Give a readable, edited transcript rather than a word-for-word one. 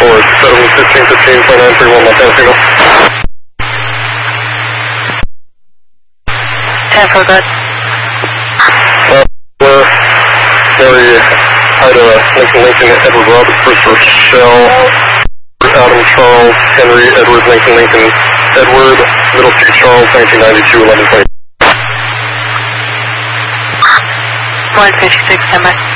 forward. 715.931 Montana signal. 10-4, good. Mary Ida Lincoln Edward Robert Bruce Rochelle Adam Charles Henry Edward Lincoln Edward Middle Street Charles 1992 1120. 156, stand by.